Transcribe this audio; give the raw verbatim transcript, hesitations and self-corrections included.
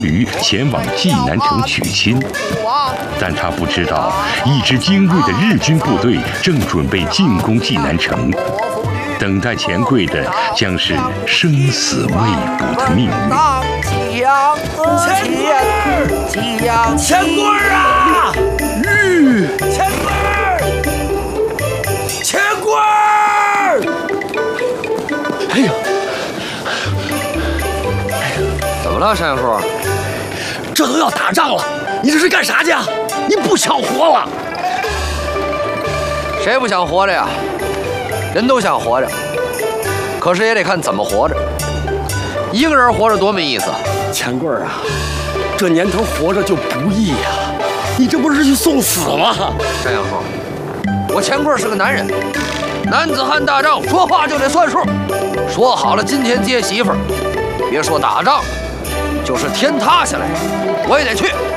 驴前往济南城娶亲，但他不知道，一支精锐的日军部队正准备进攻济南城，等待钱柜的将是生死未卜的命运。 钱柜儿啊！ 玉， 钱柜儿，钱柜儿！ 哎呀！ 怎么了，山叔？ 这都要打仗了，你这是干啥去啊？你不想活了？ 谁不想活着呀？人都想活着，可是也得看怎么活着。一个人活着多没意思。 钱柜儿啊，这年头活着就不易呀、啊，你这不是去送死吗？ 山羊叔，我钱柜儿是个男人，男子汉大丈夫，说话就得算数。说好了今天接媳妇儿，别说打仗。 就是天塌下来，我也得去。